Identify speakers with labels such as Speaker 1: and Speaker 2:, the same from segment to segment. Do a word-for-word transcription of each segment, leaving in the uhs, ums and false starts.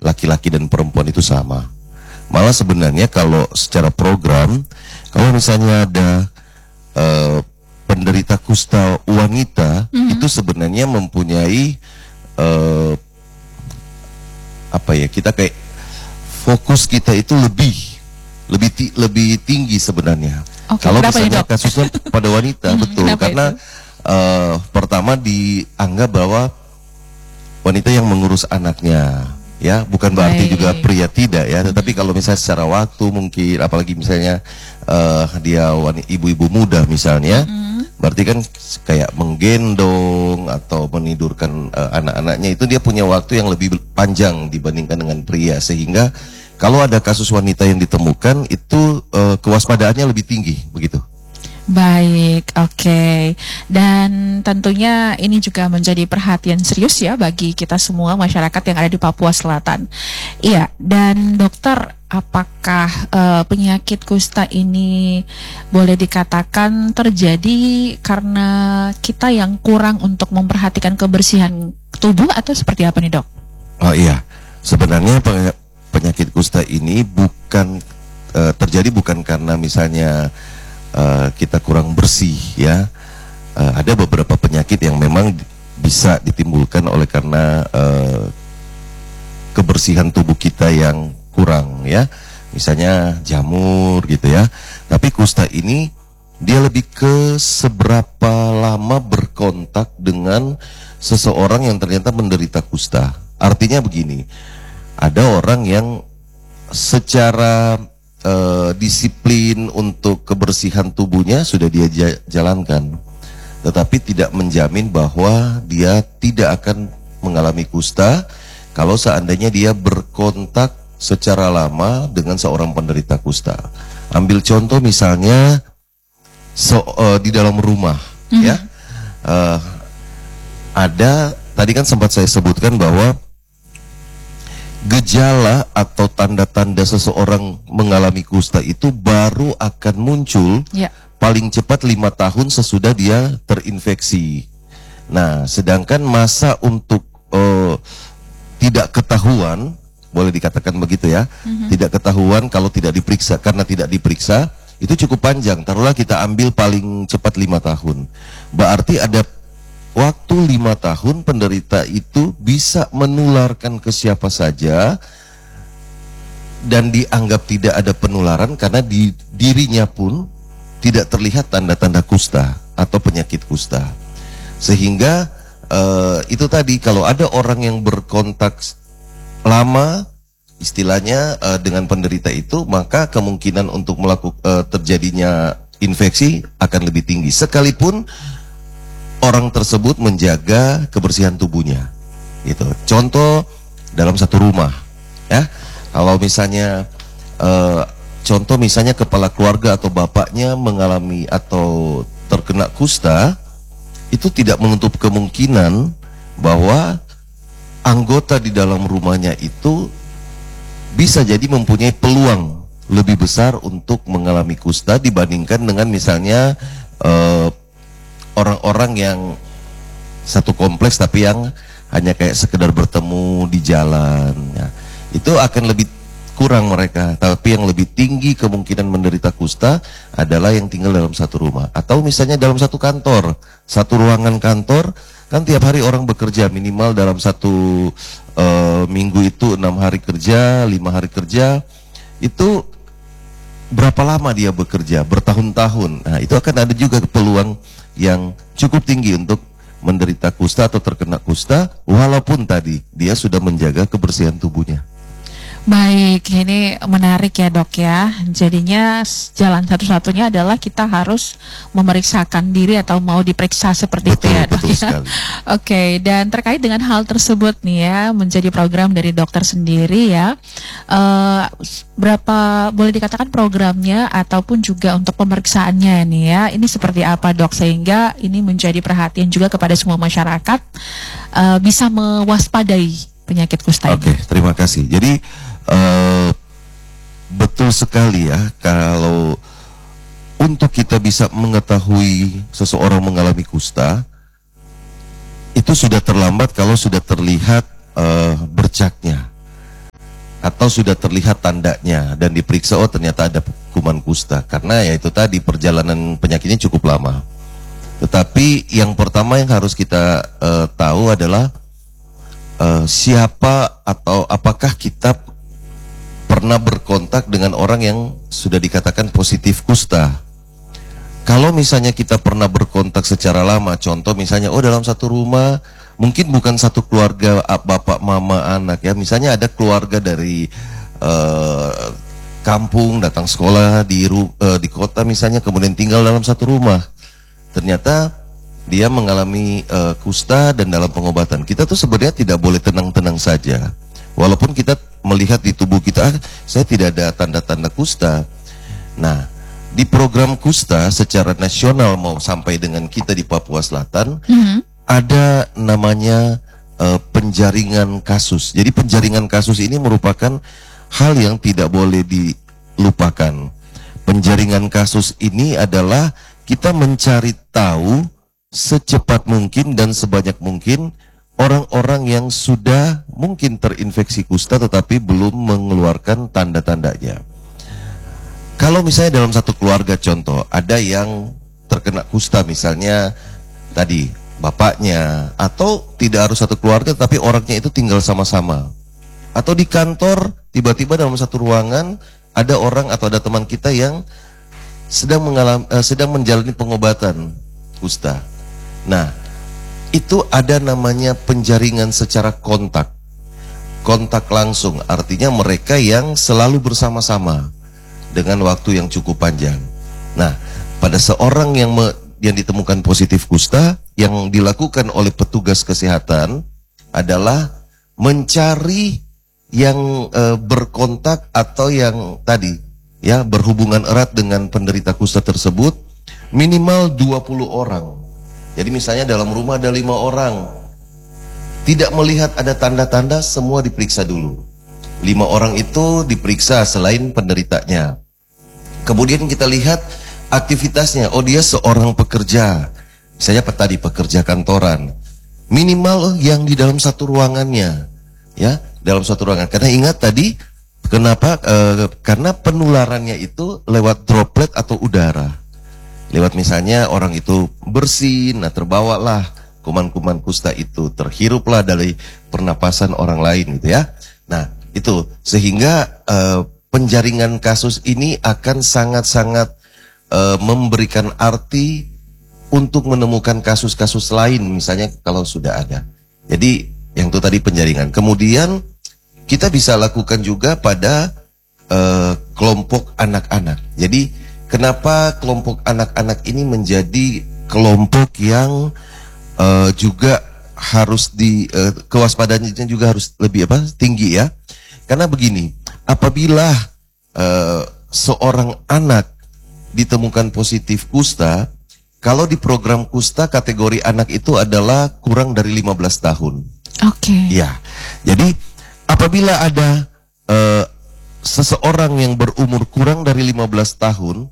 Speaker 1: laki-laki dan perempuan itu sama. Malah sebenarnya kalau secara program, kalau misalnya ada uh, penderita kusta wanita, mm-hmm. itu sebenarnya mempunyai uh, apa ya, kita kayak fokus kita itu lebih lebih ti, lebih tinggi sebenarnya. Okay, kalau misalnya itu? Kasusnya pada wanita, betul, karena uh, pertama dianggap bahwa wanita yang mengurus anaknya, ya, bukan berarti Baik. juga pria tidak, ya, tetapi kalau misalnya secara waktu mungkin, apalagi misalnya uh, dia wanita, ibu-ibu muda misalnya, mm-hmm. berarti kan kayak menggendong atau menidurkan uh, anak-anaknya, itu dia punya waktu yang lebih panjang dibandingkan dengan pria, sehingga kalau ada kasus wanita yang ditemukan itu uh, kewaspadaannya lebih tinggi, begitu.
Speaker 2: Baik, oke. Okay. Dan tentunya ini juga menjadi perhatian serius ya bagi kita semua masyarakat yang ada di Papua Selatan. Iya, dan dokter, apakah uh, penyakit kusta ini boleh dikatakan terjadi karena kita yang kurang untuk memperhatikan kebersihan tubuh atau seperti apa nih, Dok?
Speaker 1: Oh iya, sebenarnya penyakit kusta ini bukan uh, terjadi bukan karena misalnya Uh, kita kurang bersih, ya. Uh, ada beberapa penyakit yang memang bisa ditimbulkan oleh karena uh, kebersihan tubuh kita yang kurang, ya. Misalnya jamur gitu, ya. Tapi kusta ini dia lebih ke seberapa lama berkontak dengan seseorang yang ternyata menderita kusta. Artinya begini, ada orang yang secara Uh, disiplin untuk kebersihan tubuhnya sudah dia jalankan, tetapi tidak menjamin bahwa dia tidak akan mengalami kusta kalau seandainya dia berkontak secara lama dengan seorang penderita kusta. Ambil contoh misalnya so, uh, di dalam rumah, mm-hmm. ya, uh, ada tadi kan sempat saya sebutkan bahwa gejala atau tanda-tanda seseorang mengalami kusta itu baru akan muncul ya. paling cepat lima tahun sesudah dia terinfeksi. Nah, sedangkan masa untuk uh, tidak ketahuan, boleh dikatakan begitu ya, mm-hmm. tidak ketahuan kalau tidak diperiksa, karena tidak diperiksa, itu cukup panjang. Taruhlah kita ambil paling cepat lima tahun. Berarti ada waktu lima tahun penderita itu bisa menularkan ke siapa saja dan dianggap tidak ada penularan karena di dirinya pun tidak terlihat tanda-tanda kusta atau penyakit kusta. Sehingga uh, itu tadi, kalau ada orang yang berkontak lama istilahnya uh, dengan penderita itu, maka kemungkinan untuk melakukan uh, terjadinya infeksi akan lebih tinggi, sekalipun orang tersebut menjaga kebersihan tubuhnya, gitu. Contoh dalam satu rumah, ya, kalau misalnya, uh, contoh misalnya kepala keluarga atau bapaknya mengalami atau terkena kusta, itu tidak menutup kemungkinan bahwa anggota di dalam rumahnya itu bisa jadi mempunyai peluang lebih besar untuk mengalami kusta dibandingkan dengan misalnya uh, orang-orang yang satu kompleks tapi yang hanya kayak sekedar bertemu di jalan, ya. Itu akan lebih kurang mereka. Tapi yang lebih tinggi kemungkinan menderita kusta adalah yang tinggal dalam satu rumah, atau misalnya dalam satu kantor, satu ruangan kantor, kan tiap hari orang bekerja, minimal dalam satu uh, minggu itu enam hari kerja, lima hari kerja, itu berapa lama dia bekerja, bertahun-tahun. Nah, itu akan ada juga peluang yang cukup tinggi untuk menderita kusta atau terkena kusta, walaupun tadi dia sudah menjaga kebersihan tubuhnya.
Speaker 2: Baik, ini menarik ya, Dok, ya. Jadinya jalan satu-satunya adalah kita harus memeriksakan diri atau mau diperiksa seperti
Speaker 1: betul,
Speaker 2: itu ya, Dok.
Speaker 1: Betul
Speaker 2: ya?
Speaker 1: sekali.
Speaker 2: Oke, dan terkait dengan hal tersebut nih ya, menjadi program dari dokter sendiri ya. Uh, berapa boleh dikatakan programnya ataupun juga untuk pemeriksaannya nih ya. Ini seperti apa, Dok, sehingga ini menjadi perhatian juga kepada semua masyarakat uh, bisa mewaspadai penyakit kusta ini.
Speaker 1: Oke, terima kasih. Jadi Uh, betul sekali ya, kalau untuk kita bisa mengetahui seseorang mengalami kusta, itu sudah terlambat kalau sudah terlihat uh, bercaknya. atau sudah terlihat tandanya dan diperiksa, oh ternyata ada kuman kusta, karena ya itu tadi perjalanan penyakitnya cukup lama. Tetapi yang pertama yang harus kita uh, tahu adalah uh, siapa atau apakah kita pernah berkontak dengan orang yang sudah dikatakan positif kusta. Kalau misalnya kita pernah berkontak secara lama, contoh misalnya oh dalam satu rumah, mungkin bukan satu keluarga bapak, mama, anak ya. Misalnya ada keluarga dari uh, kampung datang sekolah di uh, di kota misalnya, kemudian tinggal dalam satu rumah. Ternyata dia mengalami uh, kusta dan dalam pengobatan. Kita tuh sebenarnya tidak boleh tenang-tenang saja. Walaupun kita melihat di tubuh kita, ah, saya tidak ada tanda-tanda kusta. Nah, di program kusta secara nasional mau sampai dengan kita di Papua Selatan, mm-hmm. ada namanya uh, penjaringan kasus. Jadi penjaringan kasus ini merupakan hal yang tidak boleh dilupakan. Penjaringan kasus ini adalah kita mencari tahu secepat mungkin dan sebanyak mungkin orang-orang yang sudah mungkin terinfeksi kusta tetapi belum mengeluarkan tanda-tandanya. Kalau misalnya dalam satu keluarga contoh ada yang terkena kusta, misalnya tadi bapaknya, atau tidak harus satu keluarga tapi orangnya itu tinggal sama-sama, atau di kantor tiba-tiba dalam satu ruangan ada orang atau ada teman kita yang sedang mengalami uh, sedang menjalani pengobatan kusta. Nah, itu ada namanya penjaringan secara kontak. Kontak langsung artinya mereka yang selalu bersama-sama dengan waktu yang cukup panjang. Nah, pada seorang yang me, yang ditemukan positif kusta, yang dilakukan oleh petugas kesehatan adalah mencari yang uh, berkontak atau yang tadi ya berhubungan erat dengan penderita kusta tersebut, minimal dua puluh orang. Jadi misalnya dalam rumah ada lima orang, tidak melihat ada tanda-tanda, semua diperiksa dulu. Lima orang itu diperiksa selain penderitanya. Kemudian kita lihat aktivitasnya. Oh, dia seorang pekerja, misalnya tadi pekerja kantoran, minimal yang di dalam satu ruangannya, ya dalam satu ruangan. Karena ingat tadi kenapa? E, karena penularannya itu lewat droplet atau udara. Lewat misalnya orang itu bersin, nah terbawalah kuman-kuman kusta itu, terhiruplah dari pernapasan orang lain gitu ya. Nah itu sehingga e, penjaringan kasus ini akan sangat-sangat e, memberikan arti untuk menemukan kasus-kasus lain misalnya kalau sudah ada. Jadi yang itu tadi penjaringan. Kemudian kita bisa lakukan juga pada uh, kelompok anak-anak. Jadi kenapa kelompok anak-anak ini menjadi kelompok yang uh, juga harus di uh, kewaspadaannya juga harus lebih apa tinggi ya? Karena begini, apabila uh, seorang anak ditemukan positif kusta, kalau di program kusta kategori anak itu adalah kurang dari lima belas tahun.
Speaker 2: Oke. Okay.
Speaker 1: Ya, jadi apabila ada uh, seseorang yang berumur kurang dari lima belas tahun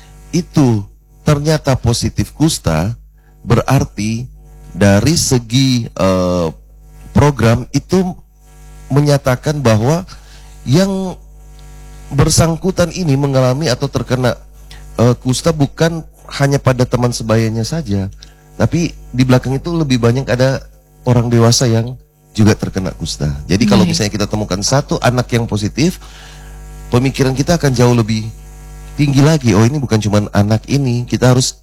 Speaker 1: itu ternyata positif kusta, berarti dari segi uh, program itu menyatakan bahwa yang bersangkutan ini mengalami atau terkena uh, kusta bukan hanya pada teman sebayanya saja, tapi di belakang itu lebih banyak ada orang dewasa yang juga terkena kusta. Jadi kalau misalnya kita temukan satu anak yang positif, pemikiran kita akan jauh lebih tinggi lagi. Oh, ini bukan cuma anak ini, kita harus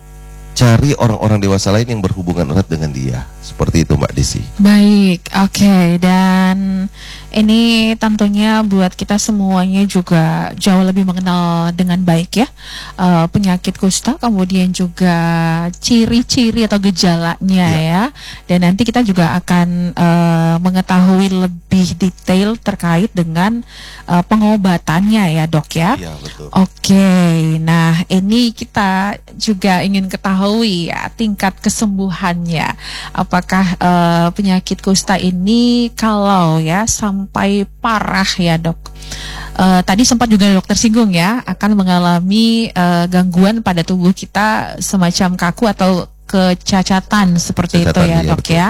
Speaker 1: cari orang-orang dewasa lain yang berhubungan erat dengan dia. Seperti itu Mbak Desi.
Speaker 2: Baik, oke. Okay. Dan ini tentunya buat kita semuanya juga jauh lebih mengenal dengan baik ya uh, penyakit kusta, kemudian juga ciri-ciri atau gejalanya ya. ya. Dan nanti kita juga akan uh, mengetahui lebih detail terkait dengan uh, pengobatannya ya dok ya.
Speaker 1: Iya betul.
Speaker 2: Oke, okay. Nah ini kita juga ingin ketahui ya tingkat kesembuhannya. Apakah uh, penyakit kusta ini kalau ya sampai parah ya dok, uh, tadi sempat juga dokter singgung ya akan mengalami uh, gangguan pada tubuh kita semacam kaku atau kecacatan seperti Cacatan, itu ya, Dok ya.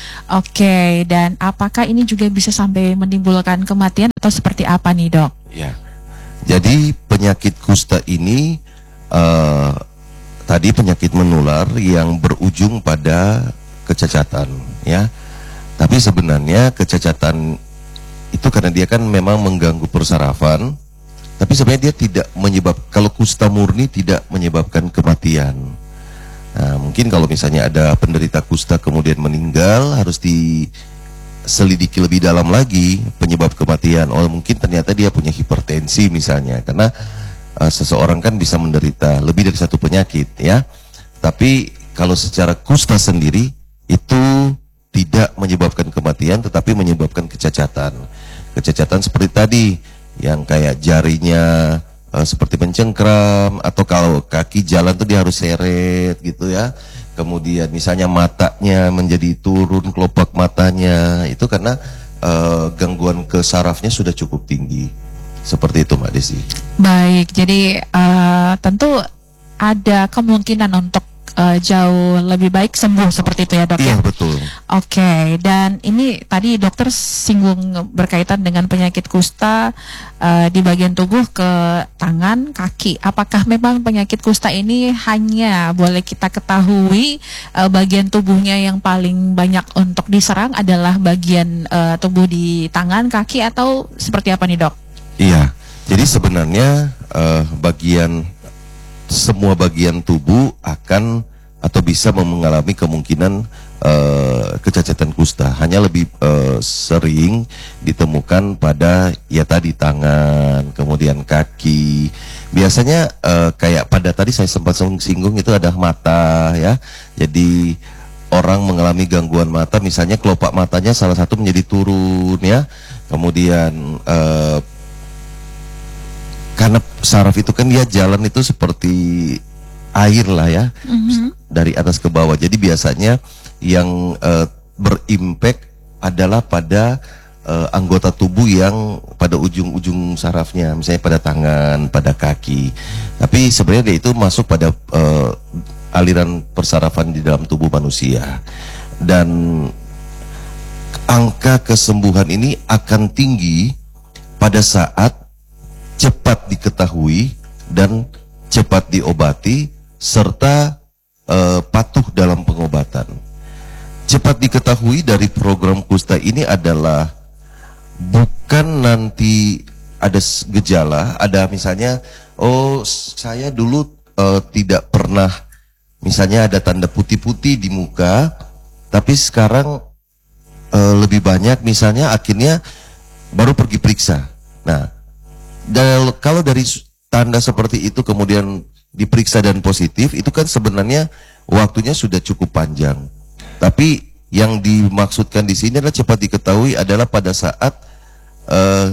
Speaker 2: Oke, dan apakah ini juga bisa sampai menimbulkan kematian atau seperti apa nih, Dok?
Speaker 1: Ya. Jadi penyakit kusta ini uh, tadi penyakit menular yang berujung pada kecacatan, ya. Tapi sebenarnya kecacatan itu karena dia kan memang mengganggu persarafan, tapi sebenarnya dia tidak menyebab, kalau kusta murni tidak menyebabkan kematian. Nah, mungkin kalau misalnya ada penderita kusta kemudian meninggal, harus diselidiki lebih dalam lagi penyebab kematian. Oh, mungkin ternyata dia punya hipertensi misalnya, karena uh, seseorang kan bisa menderita lebih dari satu penyakit, ya. Tapi kalau secara kusta sendiri itu tidak menyebabkan kematian, tetapi menyebabkan kecacatan. Kecacatan seperti tadi, yang kayak jarinya Uh, seperti mencengkram, atau kalau kaki jalan tuh dia harus seret gitu ya. Kemudian misalnya matanya menjadi turun, kelopak matanya, itu karena uh, gangguan ke sarafnya sudah cukup tinggi. Seperti itu, Mbak Desi.
Speaker 2: Baik, jadi uh, tentu ada kemungkinan untuk uh, jauh lebih baik sembuh seperti itu ya, Dok?
Speaker 1: Iya, betul.
Speaker 2: Oke, okay. Dan ini tadi dokter singgung berkaitan dengan penyakit kusta uh, di bagian tubuh ke tangan, kaki. Apakah memang penyakit kusta ini hanya boleh kita ketahui uh, bagian tubuhnya yang paling banyak untuk diserang adalah bagian uh, tubuh di tangan, kaki, atau seperti apa nih, Dok?
Speaker 1: Iya, jadi sebenarnya uh, bagian semua bagian tubuh akan atau bisa mengalami kemungkinan uh, kecacatan kusta. Hanya lebih uh, sering ditemukan pada ya tadi tangan, kemudian kaki. Biasanya uh, kayak pada tadi saya sempat singgung itu ada mata, ya. Jadi orang mengalami gangguan mata, misalnya kelopak matanya salah satu menjadi turun, ya. Kemudian uh, karena saraf itu kan dia jalan itu seperti air lah, ya, mm-hmm. dari atas ke bawah. Jadi biasanya yang uh, berimpact adalah pada uh, anggota tubuh yang pada ujung-ujung sarafnya, misalnya pada tangan, pada kaki. Tapi sebenarnya dia itu masuk pada uh, aliran persarafan di dalam tubuh manusia. Dan angka kesembuhan ini akan tinggi pada saat cepat diketahui dan cepat diobati serta uh, patuh dalam pengobatan. Cepat diketahui dari program kusta ini adalah bukan nanti ada gejala, ada misalnya, oh saya dulu uh, tidak pernah, misalnya ada tanda putih-putih di muka, tapi sekarang uh, lebih banyak, misalnya akhirnya baru pergi periksa. Nah, Dan kalau dari tanda seperti itu kemudian diperiksa dan positif, itu kan sebenarnya waktunya sudah cukup panjang. Tapi yang dimaksudkan di sini adalah cepat diketahui adalah pada saat uh,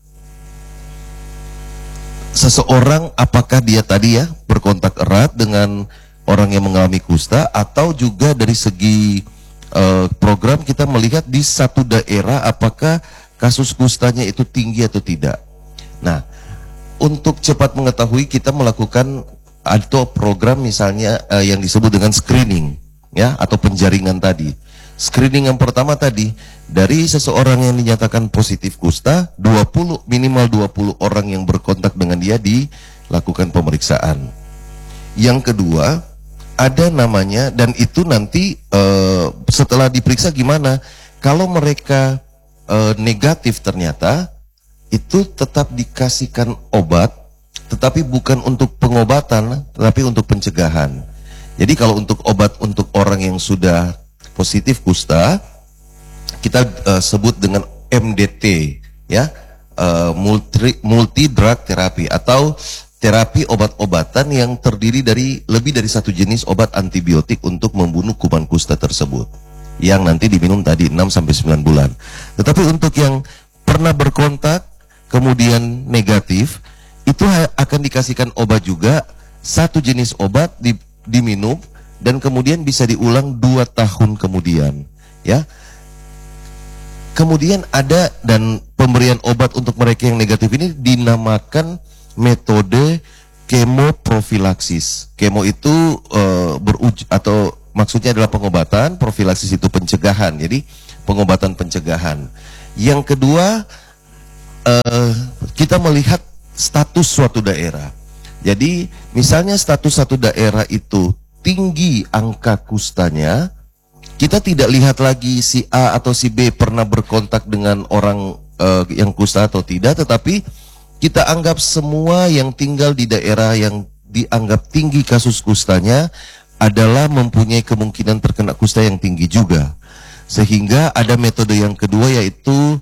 Speaker 1: seseorang, apakah dia tadi ya berkontak erat dengan orang yang mengalami kusta, atau juga dari segi uh, program kita melihat di satu daerah apakah kasus kustanya itu tinggi atau tidak. Nah, untuk cepat mengetahui kita melakukan atau program misalnya uh, yang disebut dengan screening, ya, atau penjaringan tadi. Screening yang pertama tadi, dari seseorang yang dinyatakan positif kusta, dua puluh minimal dua puluh orang yang berkontak dengan dia dilakukan pemeriksaan. Yang kedua, ada namanya, dan itu nanti uh, setelah diperiksa gimana? Kalau mereka uh, negatif ternyata, itu tetap dikasihkan obat, tetapi bukan untuk pengobatan, tetapi untuk pencegahan. Jadi kalau untuk obat untuk orang yang sudah positif kusta, kita uh, sebut dengan M D T, ya, uh, multi multi drug therapy, atau terapi obat-obatan yang terdiri dari lebih dari satu jenis obat antibiotik untuk membunuh kuman kusta tersebut, yang nanti diminum tadi enam sampai sembilan bulan. Tetapi untuk yang pernah berkontak kemudian negatif, itu akan dikasihkan obat juga, satu jenis obat di, diminum, dan kemudian bisa diulang dua tahun kemudian, ya. Kemudian ada, dan pemberian obat untuk mereka yang negatif ini dinamakan metode kemoprofilaksis. Kemo itu uh, beruj atau maksudnya adalah pengobatan, profilaksis itu pencegahan. Jadi pengobatan pencegahan. Yang kedua, uh, kita melihat status suatu daerah. Jadi misalnya status satu daerah itu tinggi angka kustanya, kita tidak lihat lagi si A atau si B pernah berkontak dengan orang uh, yang kusta atau tidak, tetapi kita anggap semua yang tinggal di daerah yang dianggap tinggi kasus kustanya adalah mempunyai kemungkinan terkena kusta yang tinggi juga. Sehingga ada metode yang kedua, yaitu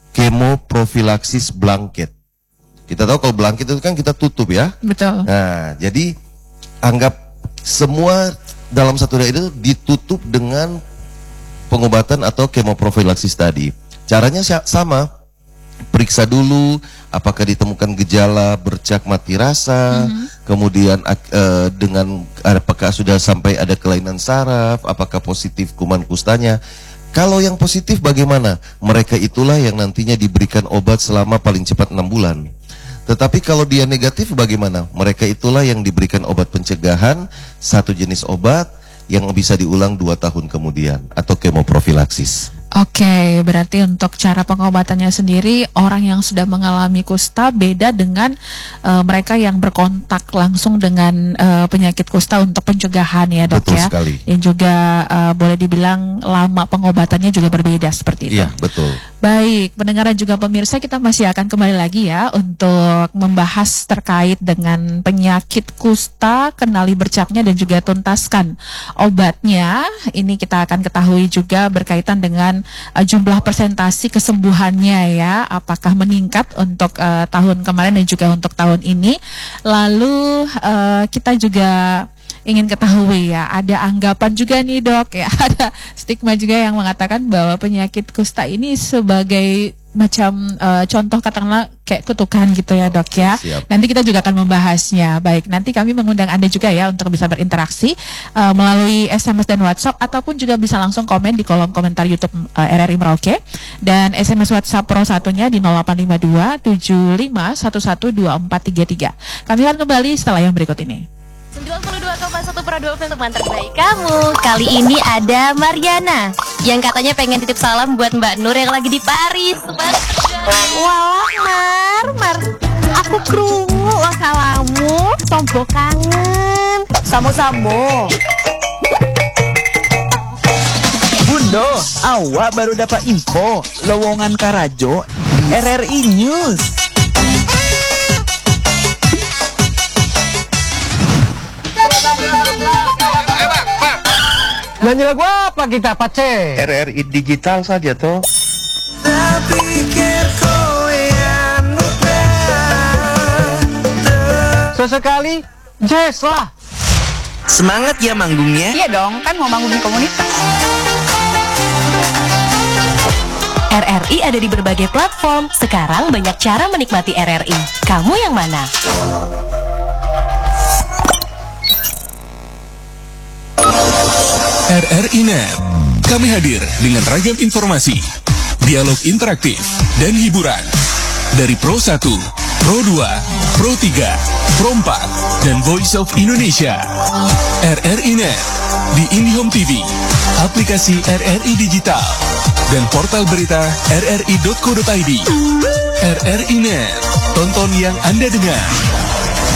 Speaker 1: kemoprofilaksis blanket. Kita tahu kalau blanket itu kan kita tutup ya.
Speaker 2: Betul.
Speaker 1: Nah, jadi anggap semua dalam satu daerah itu ditutup dengan pengobatan atau kemoprofilaksis tadi. Caranya sama. Periksa dulu apakah ditemukan gejala bercak mati rasa, mm-hmm. kemudian uh, dengan apakah sudah sampai ada kelainan saraf, apakah positif kuman kustanya. Kalau yang positif bagaimana? Mereka itulah yang nantinya diberikan obat selama paling cepat enam bulan. Tetapi kalau dia negatif bagaimana? Mereka itulah yang diberikan obat pencegahan, satu jenis obat yang bisa diulang dua tahun kemudian, atau kemoprofilaksis.
Speaker 2: Oke, berarti untuk cara pengobatannya sendiri, orang yang sudah mengalami kusta beda dengan uh, mereka yang berkontak langsung dengan uh, penyakit kusta untuk pencegahan ya dok.
Speaker 1: Betul
Speaker 2: ya.
Speaker 1: Sekali.
Speaker 2: Dan juga uh, boleh dibilang lama pengobatannya juga berbeda seperti itu.
Speaker 1: Iya, betul.
Speaker 2: Baik, pendengar dan juga pemirsa, kita masih akan kembali lagi ya untuk membahas terkait dengan penyakit kusta, kenali bercaknya dan juga tuntaskan obatnya. Ini kita akan ketahui juga berkaitan dengan uh, jumlah persentasi kesembuhannya ya, apakah meningkat untuk uh, tahun kemarin dan juga untuk tahun ini. Lalu uh, kita juga ingin ketahui ya, ada anggapan juga nih dok ya, ada stigma juga yang mengatakan bahwa penyakit kusta ini sebagai macam uh, contoh katakanlah kayak kutukan gitu ya dok ya.
Speaker 1: Siap.
Speaker 2: Nanti kita juga akan membahasnya. Baik, nanti kami mengundang Anda juga ya untuk bisa berinteraksi uh, melalui S M S dan WhatsApp, ataupun juga bisa langsung komen di kolom komentar YouTube uh, R R I Merauke, dan S M S WhatsApp Pro satunya di nol delapan lima dua tujuh lima satu satu dua empat tiga tiga. Kami akan kembali setelah yang berikut ini.
Speaker 3: sembilan puluh dua koma satu Prado F M, teman terbaik kamu. Kali ini ada Mariana yang katanya pengen titip salam buat Mbak Nur yang lagi di Paris.
Speaker 4: Walah Mar, Mar, aku krungu lo salamu, tombo kangen. Samo-samo.
Speaker 5: Bundo, awak baru dapat info lowongan Karajo R R I News.
Speaker 6: Nyanyi lagu apa kita, Pace?
Speaker 1: R R I digital saja toh.
Speaker 6: Sesekali jazz lah.
Speaker 5: Semangat ya manggungnya.
Speaker 4: Iya dong, kan mau manggung di komunitas.
Speaker 3: R R I ada di berbagai platform. Sekarang banyak cara menikmati R R I. Kamu yang mana?
Speaker 7: R R I Net. Kami hadir dengan ragam informasi, dialog interaktif, dan hiburan. Dari Pro satu, Pro dua, Pro tiga, Pro empat, dan Voice of Indonesia. R R I Net di IndiHome T V, aplikasi R R I Digital, dan portal berita r r i dot co dot i d. R R I Net, tonton yang Anda dengar.